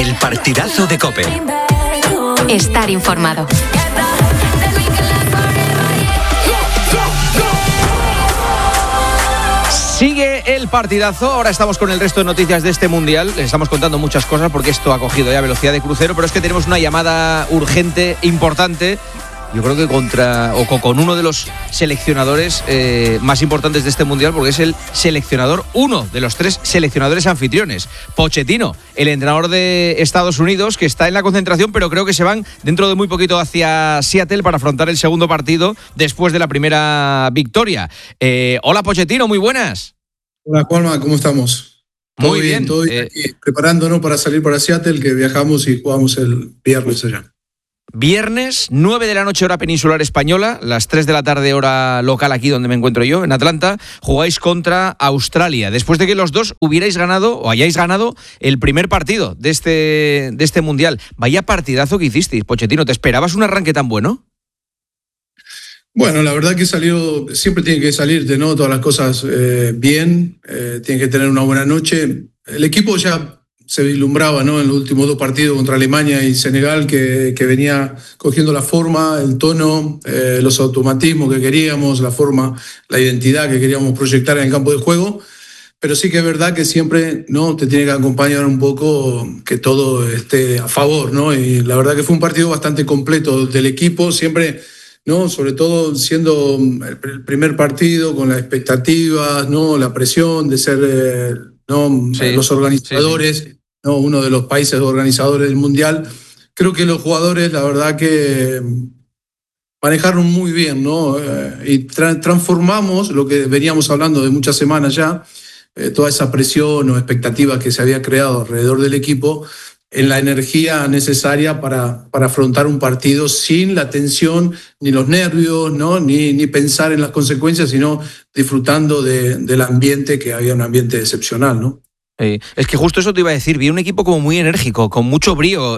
El partidazo de COPE. Estar informado. Sigue el partidazo, ahora estamos con el resto de noticias de este Mundial. Les estamos contando muchas cosas porque esto ha cogido ya velocidad de crucero, pero es que tenemos una llamada urgente, importante. Yo creo que con uno de los seleccionadores más importantes de este Mundial, porque es el seleccionador, uno de los 3 seleccionadores anfitriones. Pochettino, el entrenador de Estados Unidos, que está en la concentración, pero creo que se van dentro de muy poquito hacia Seattle para afrontar el segundo partido después de la primera victoria. Hola Pochettino, muy buenas. Hola Juanma, ¿cómo estamos? Muy bien. Todo bien aquí, preparándonos para salir para Seattle, que viajamos y jugamos el viernes allá. Viernes, 9 de la noche hora peninsular española, las 3 de la tarde hora local aquí donde me encuentro yo, en Atlanta, jugáis contra Australia, después de que los dos hubierais ganado o hayáis ganado el primer partido de este Mundial. Vaya partidazo que hicisteis, Pochettino, ¿te esperabas un arranque tan bueno? Bueno, la verdad que siempre tiene que salirte, ¿no? Todas las cosas bien, tiene que tener una buena noche. El equipo ya se vislumbraba, ¿no? En los últimos 2 partidos contra Alemania y Senegal, que venía cogiendo la forma, el tono, los automatismos que queríamos, la forma, la identidad que queríamos proyectar en el campo de juego. Pero sí que es verdad que siempre, ¿no? Te tiene que acompañar un poco que todo esté a favor, ¿no? Y la verdad que fue un partido bastante completo del equipo, siempre, ¿no? Sobre todo siendo el primer partido con las expectativas, ¿no? La presión de ser los organizadores. Sí. ¿No? Uno de los países organizadores del Mundial. Creo que los jugadores, la verdad que manejaron muy bien, ¿no? Y transformamos lo que veníamos hablando de muchas semanas ya, toda esa presión o expectativa que se había creado alrededor del equipo, en la energía necesaria para afrontar un partido sin la tensión ni los nervios, ¿no? ni pensar en las consecuencias, sino disfrutando del ambiente, que había un ambiente excepcional, ¿no? Es que justo eso te iba a decir, vi un equipo como muy enérgico, con mucho brío.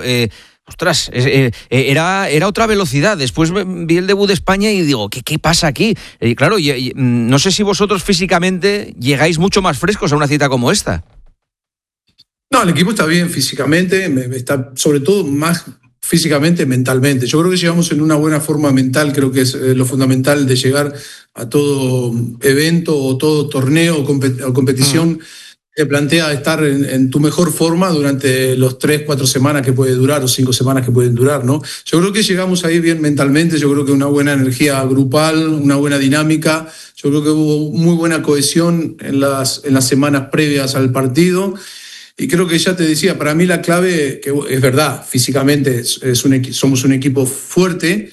Era otra velocidad. Después vi el debut de España y digo, ¿qué pasa aquí? Claro, no sé si vosotros físicamente llegáis mucho más frescos a una cita como esta. No, el equipo está bien físicamente, está sobre todo más físicamente, mentalmente. Yo creo que llegamos en una buena forma mental, creo que es lo fundamental de llegar a todo evento o todo torneo o competición. Te plantea estar en tu mejor forma durante los 3-4 semanas que puede durar o 5 semanas que pueden durar, ¿no? Yo creo que llegamos ahí bien mentalmente, yo creo que una buena energía grupal, una buena dinámica, yo creo que hubo muy buena cohesión en las semanas previas al partido. Y creo que ya te decía, para mí la clave, que es verdad, físicamente somos un equipo fuerte,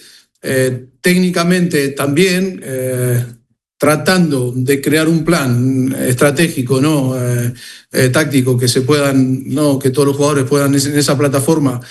técnicamente también, tratando de crear un plan estratégico, ¿no? Táctico, que se puedan, ¿no? Que todos los jugadores puedan en esa plataforma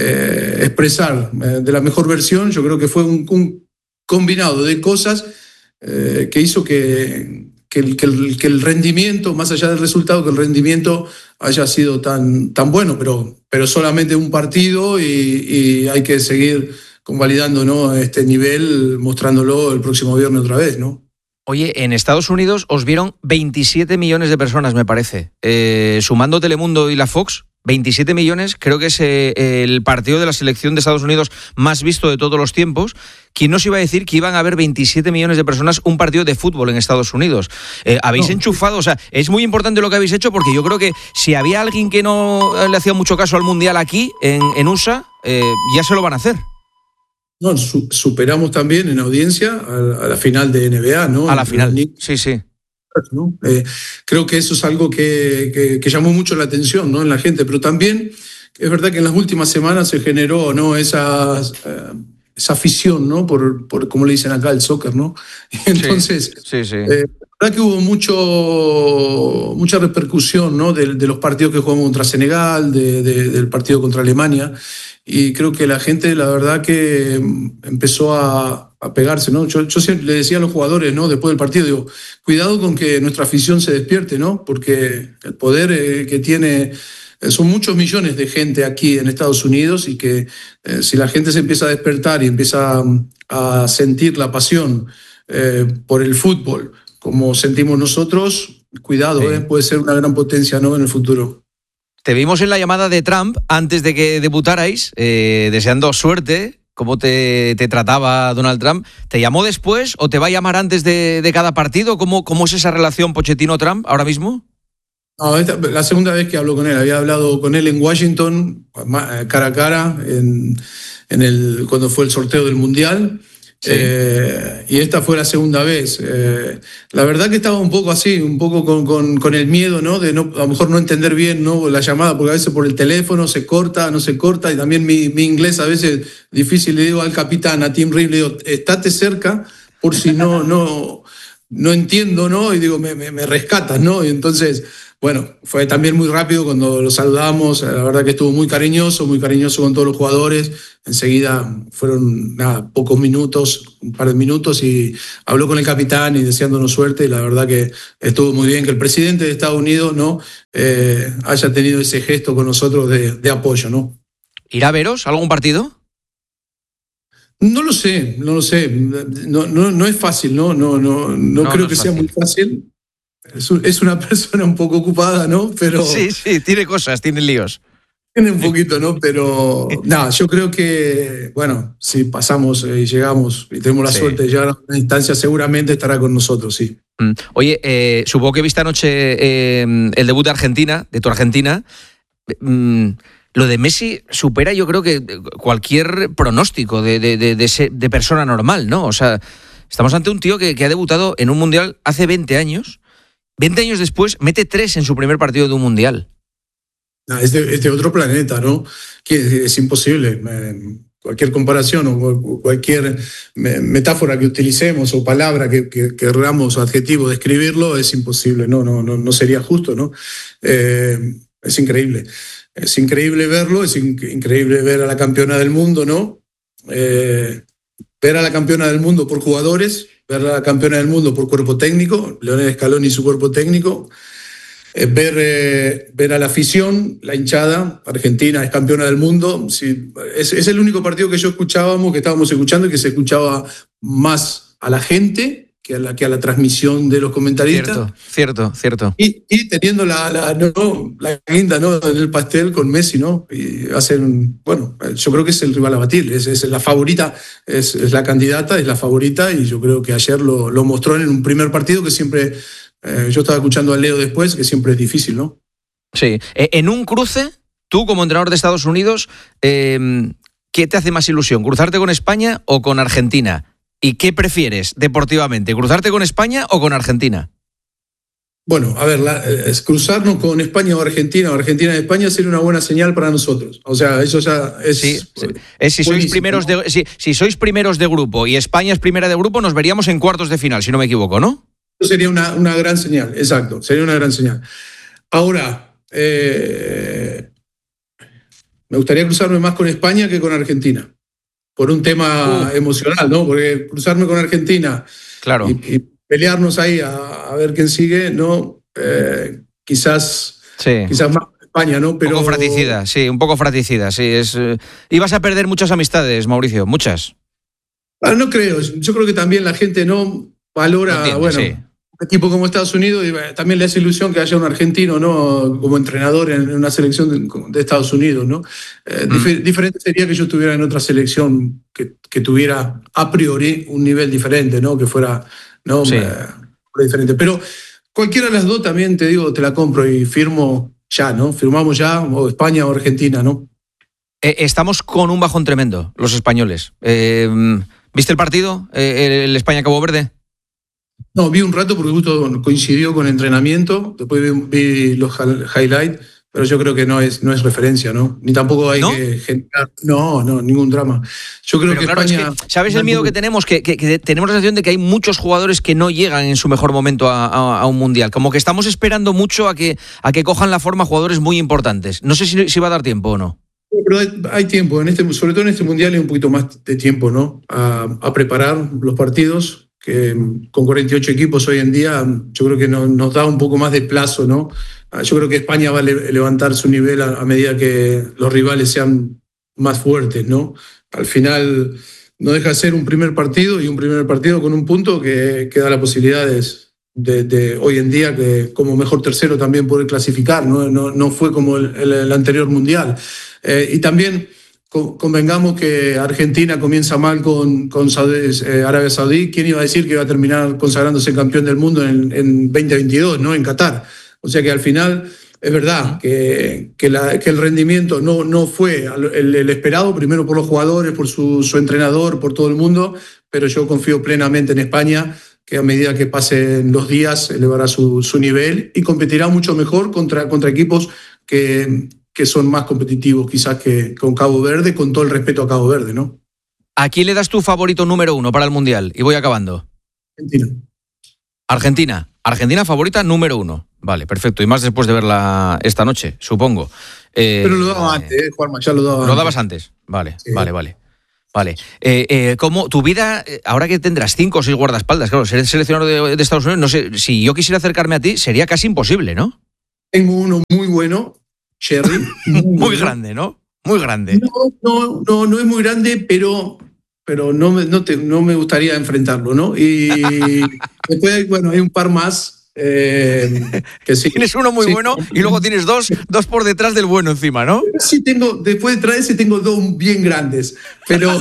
expresar de la mejor versión. Yo creo que fue un combinado de cosas que hizo que el rendimiento, más allá del resultado, que el rendimiento haya sido tan bueno, pero solamente un partido y hay que seguir convalidando, ¿no? Este nivel, mostrándolo el próximo viernes otra vez, ¿no? Oye, en Estados Unidos os vieron 27 millones de personas, me parece. Sumando Telemundo y la Fox, 27 millones, creo que es el partido de la selección de Estados Unidos más visto de todos los tiempos. ¿Quién nos iba a decir que iban a haber 27 millones de personas un partido de fútbol en Estados Unidos? Habéis enchufado, o sea, es muy importante lo que habéis hecho, porque yo creo que si había alguien que no le hacía mucho caso al Mundial aquí, en USA, ya se lo van a hacer. No, superamos también en audiencia a la final de NBA, ¿no? A la final, sí. ¿No? Creo que eso es algo que llamó mucho la atención, ¿no? En la gente, pero también es verdad que en las últimas semanas se generó, ¿no? esa afición, ¿no? Por como le dicen acá, el soccer, ¿no? Entonces, sí. la verdad que hubo mucha repercusión, ¿no? De los partidos que jugamos contra Senegal, del partido contra Alemania, y creo que la gente, la verdad que empezó a pegarse, ¿no? Yo siempre le decía a los jugadores, ¿no? Después del partido, digo, cuidado con que nuestra afición se despierte, ¿no? Porque el poder que tiene, son muchos millones de gente aquí en Estados Unidos, y que si la gente se empieza a despertar y empieza a sentir la pasión por el fútbol, como sentimos nosotros, cuidado, puede ser una gran potencia, ¿no? En el futuro. Te vimos en la llamada de Trump antes de que debutarais, deseando suerte. ¿Cómo te trataba Donald Trump? ¿Te llamó después o te va a llamar antes de cada partido? ¿Cómo es esa relación Pochettino-Trump ahora mismo? No, la segunda vez que hablo con él. Había hablado con él en Washington, cara a cara, cuando fue el sorteo del Mundial. Sí. Y esta fue la segunda vez. La verdad que estaba un poco así, un poco con el miedo, ¿no? De a lo mejor no entender bien, ¿no?, la llamada, porque a veces por el teléfono se corta, no se corta, y también mi inglés a veces difícil. Le digo al capitán, a Tim Reeve, le digo, estate cerca por si no entiendo, ¿no? Y digo, me rescatas, ¿no? Y entonces, bueno, fue también muy rápido cuando lo saludamos. La verdad que estuvo muy cariñoso con todos los jugadores. Enseguida fueron pocos minutos, un par de minutos, y habló con el capitán y deseándonos suerte. Y la verdad que estuvo muy bien que el presidente de Estados Unidos, ¿no?, haya tenido ese gesto con nosotros de apoyo, ¿no? ¿Irá a veros algún partido? No lo sé. No es fácil, no creo que sea muy fácil. Es una persona un poco ocupada, ¿no? Pero sí, tiene cosas, tiene líos. Tiene un poquito, ¿no? Pero yo creo que, bueno, si pasamos y llegamos y tenemos la suerte de llegar a una instancia, seguramente estará con nosotros, sí. Oye, supongo que viste anoche el debut de Argentina, de tu Argentina. Lo de Messi supera, yo creo, que cualquier pronóstico de persona normal, ¿no? O sea, estamos ante un tío que ha debutado en un Mundial hace 20 años. 20 años después, mete 3 en su primer partido de un Mundial. Es de otro planeta, ¿no? Que es imposible. Cualquier comparación o cualquier metáfora que utilicemos o palabra que queramos, adjetivo, describirlo, es imposible. No sería justo, ¿no? Es increíble. Es increíble verlo, es increíble ver a la campeona del mundo, ¿no? Ver a la campeona del mundo por jugadores, ver a la campeona del mundo por cuerpo técnico, Lionel Scaloni y su cuerpo técnico, ver a la afición, la hinchada. Argentina es campeona del mundo. Sí, es el único partido que estábamos escuchando, y que se escuchaba más a la gente que a la transmisión de los comentaristas. Cierto. Y teniendo la guinda, ¿no?, en el pastel con Messi, ¿no? Y yo creo que es el rival a batir, es la favorita, es la candidata, es la favorita, y yo creo que ayer lo mostró en un primer partido que siempre, yo estaba escuchando a Leo después, que siempre es difícil, ¿no? Sí. En un cruce, tú como entrenador de Estados Unidos, ¿qué te hace más ilusión? ¿Cruzarte con España o con Argentina? ¿Y qué prefieres deportivamente? ¿Cruzarte con España o con Argentina? Bueno, a ver, es cruzarnos con España o Argentina y España sería una buena señal para nosotros. O sea, eso ya es... Sí. Si sois primeros, ¿no?, si sois primeros de grupo y España es primera de grupo, nos veríamos en cuartos de final, si no me equivoco, ¿no? Eso sería una gran señal, exacto, sería una gran señal. Ahora, me gustaría cruzarme más con España que con Argentina, por un tema emocional, ¿no? Porque cruzarme con Argentina, claro, y pelearnos ahí a ver quién sigue, ¿no? Quizás más España, ¿no? Pero... Un poco fratricida, sí. Ibas a perder muchas amistades, Mauricio, muchas. No creo. Yo creo que también la gente no valora, un equipo como Estados Unidos, y también le hace ilusión que haya un argentino, ¿no?, como entrenador en una selección de Estados Unidos, ¿no? Diferente sería que yo estuviera en otra selección que tuviera a priori un nivel diferente, ¿no? Que fuera, ¿no?, diferente. Pero cualquiera de las dos, también te digo, te la compro y firmo ya, ¿no? Firmamos ya, o España o Argentina, ¿no? Estamos con un bajón tremendo, los españoles. ¿Viste el partido, el España-Cabo Verde? No, vi un rato porque justo coincidió con entrenamiento, después vi los highlights, pero yo creo que no es referencia, ¿no? Ni tampoco hay que generar... No, ningún drama. Yo creo que España... Es que, ¿sabes el miedo que tenemos? Que tenemos la sensación de que hay muchos jugadores que no llegan en su mejor momento a un Mundial. Como que estamos esperando mucho a que cojan la forma jugadores muy importantes. No sé si va a dar tiempo o no. Pero hay tiempo, sobre todo en este Mundial hay un poquito más de tiempo, ¿no? A preparar los partidos, que con 48 equipos hoy en día yo creo que nos da un poco más de plazo, ¿no? Yo creo que España va a levantar su nivel a medida que los rivales sean más fuertes, ¿no? Al final no deja de ser un primer partido, y un primer partido con un punto que da las posibilidades de hoy en día, que como mejor tercero también poder clasificar, no fue como el anterior Mundial. Y también convengamos que Argentina comienza mal con Arabia Saudí. ¿Quién iba a decir que iba a terminar consagrándose campeón del mundo en 2022, ¿no? En Qatar. O sea que al final es verdad que el rendimiento no fue el esperado, primero por los jugadores, por su entrenador, por todo el mundo, pero yo confío plenamente en España, que a medida que pasen los días elevará su nivel y competirá mucho mejor contra equipos que son más competitivos quizás que con Cabo Verde, con todo el respeto a Cabo Verde, ¿no? ¿A quién le das tu favorito número 1 para el Mundial? Y voy acabando. Argentina favorita número 1. Vale, perfecto. Y más después de verla esta noche, supongo. Pero lo daba antes, Juanma, ya lo daba antes. Lo dabas antes. Vale, sí. Vale. ¿Cómo tu vida, ahora que tendrás 5 o 6 guardaespaldas, claro, ser seleccionador de Estados Unidos, no sé, si yo quisiera acercarme a ti, sería casi imposible, ¿no? Tengo uno muy bueno, Cherry. Muy grande, ¿no? Muy grande. No es muy grande, pero no me gustaría enfrentarlo, ¿no? Y después, bueno, hay un par más. Que sí. Tienes uno muy bueno y luego tienes dos por detrás del bueno encima, ¿no? Sí, después de traer ese tengo 2 bien grandes, pero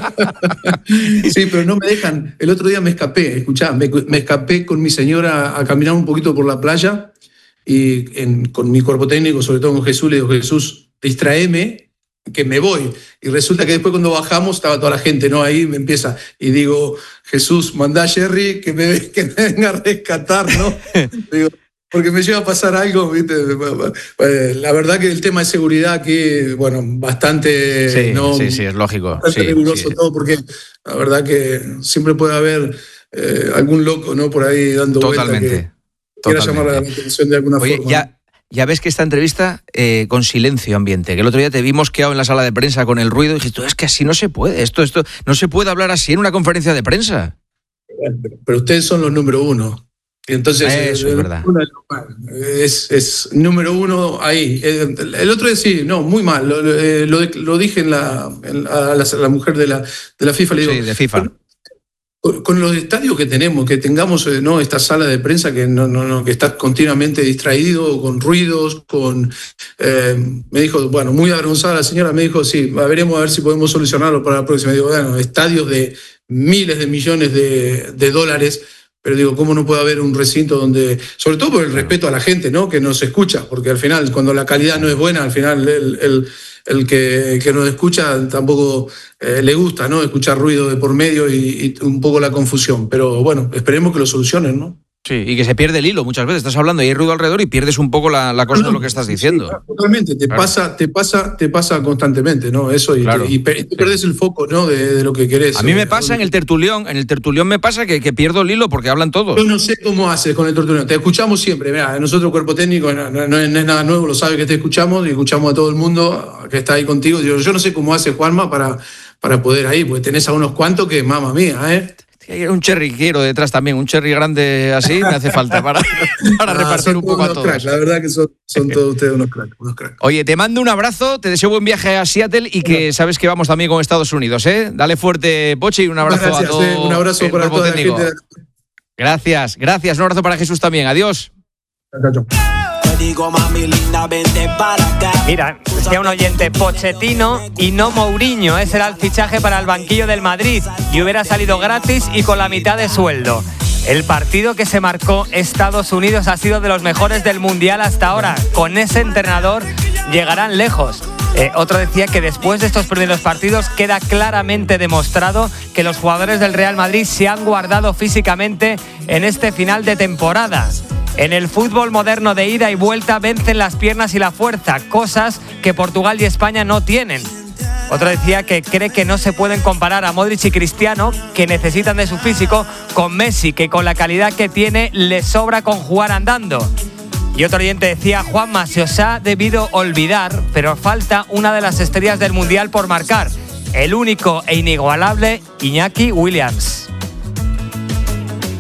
sí, pero no me dejan. El otro día me escapé, escuchá, me escapé con mi señora a caminar un poquito por la playa y con mi cuerpo técnico, sobre todo con Jesús, le digo, Jesús, distraeme, que me voy. Y resulta que después cuando bajamos estaba toda la gente, ¿no? Ahí me empieza. Y digo, Jesús, mandá a Jerry que me venga a rescatar, ¿no? Digo, porque me lleva a pasar algo, ¿viste? La verdad que el tema de seguridad aquí, bueno, bastante... Sí, ¿no? Sí, es lógico. Bastante riguroso todo, porque la verdad que siempre puede haber algún loco, ¿no? Por ahí dando Totalmente. vuelta que quiera llamar la atención de alguna forma. Ya ves que esta entrevista con silencio ambiente, que el otro día te vimos quedado en la sala de prensa con el ruido y dijiste, es que así no se puede, esto no se puede hablar así en una conferencia de prensa. Pero ustedes son los número 1. Y entonces eso es verdad. Es número 1 ahí. El otro día sí, no, muy mal. Lo dije a la mujer de la FIFA. Le digo, sí, de FIFA. Con los estadios que tenemos, que tengamos ¿no? esta sala de prensa que que está continuamente distraído, con ruidos, me dijo, bueno, muy avergonzada la señora, me dijo, sí, veremos a ver si podemos solucionarlo para la próxima. Digo, bueno, estadios de miles de millones de dólares, pero digo, ¿cómo no puede haber un recinto donde, sobre todo por el respeto a la gente, ¿no? Que nos escucha, porque al final, cuando la calidad no es buena, al final el que nos escucha tampoco le gusta, ¿no? Escuchar ruido de por medio y un poco la confusión. Pero bueno, esperemos que lo solucionen, ¿no? Sí, y que se pierde el hilo muchas veces. Estás hablando y hay ruido alrededor y pierdes un poco la cosa de lo que estás diciendo. Sí, totalmente, te pasa constantemente, ¿no? Eso y pierdes el foco, ¿no? De lo que querés. A mí me pasa en el tertulión me pasa que pierdo el hilo porque hablan todos. Yo no sé cómo haces con el tertulión. Te escuchamos siempre. Mirá, nosotros cuerpo técnico no es nada nuevo, lo sabe que te escuchamos y escuchamos a todo el mundo que está ahí contigo. Yo no sé cómo hace Juanma para poder ahí, porque tenés a unos cuantos que, mamma mía, Hay un cherry quiero detrás también, un cherry grande así me hace falta para repartir un poco a todos. Cracks, la verdad que son todos ustedes unos cracks. Oye, te mando un abrazo, te deseo buen viaje a Seattle y que sabes que vamos también con Estados Unidos, ¿eh? Dale fuerte, Poche, y un abrazo a todos. Un abrazo para toda la gente. Gracias, un abrazo para Jesús también, adiós. Mira, decía un oyente, Pochettino y no Mourinho, ese era el fichaje para el banquillo del Madrid y hubiera salido gratis y con la mitad de sueldo. El partido que se marcó Estados Unidos ha sido de los mejores del Mundial hasta ahora. Con ese entrenador llegarán lejos. Otro decía que después de estos primeros partidos queda claramente demostrado que los jugadores del Real Madrid se han guardado físicamente en este final de temporada. En el fútbol moderno de ida y vuelta vencen las piernas y la fuerza, cosas que Portugal y España no tienen. Otro decía que cree que no se pueden comparar a Modric y Cristiano, que necesitan de su físico, con Messi, que con la calidad que tiene le sobra con jugar andando. Y otro oyente decía, Juanma, se os ha debido olvidar, pero falta una de las estrellas del Mundial por marcar, el único e inigualable Iñaki Williams.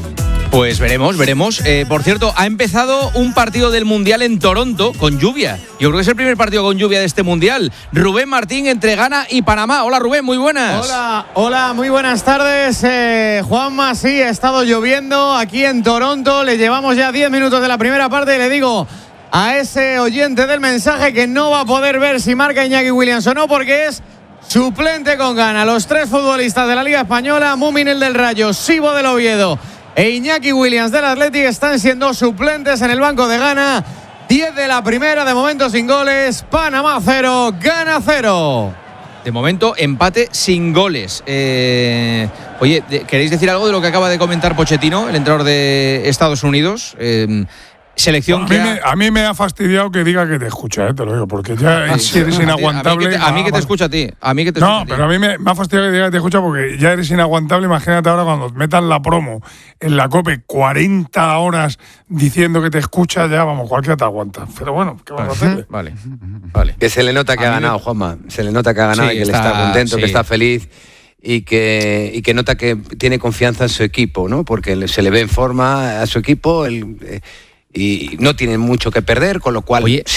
Pues veremos. Por cierto, ha empezado un partido del Mundial en Toronto con lluvia. Yo creo que es el primer partido con lluvia de este Mundial. Rubén Martín entre Ghana y Panamá. Hola Rubén, muy buenas. Hola, muy buenas tardes. Juanma, sí, ha estado lloviendo aquí en Toronto. Le llevamos ya 10 minutos de la primera parte y le digo a ese oyente del mensaje que no va a poder ver si marca Iñaki Williams o no, porque es suplente con Ghana. Los 3 futbolistas de la Liga Española, Muminel del Rayo, Sibo del Oviedo e Iñaki Williams del Athletic, están siendo suplentes en el banco de Ghana. 10 de la primera, de momento sin goles. Panamá 0, Ghana 0. De momento, empate sin goles. Oye, ¿queréis decir algo de lo que acaba de comentar Pochettino, el entrenador de Estados Unidos? Selección a mí me ha fastidiado que diga que te escucha, te lo digo, porque ya eres inaguantable. A mí que te escucha a ti. Pero a mí me ha fastidiado que diga que te escucha porque ya eres inaguantable. Imagínate ahora cuando metan la promo en la COPE 40 horas diciendo que te escucha, ya vamos, cualquiera te aguanta. Pero bueno, ¿qué vamos a hacer? Vale. Que se le nota que ha ganado, Juanma. Se le nota que ha ganado, sí, y que está contento, que está feliz. Y que nota que tiene confianza en su equipo, ¿no? Porque se le ve en forma a su equipo, y no tienen mucho que perder, con lo cual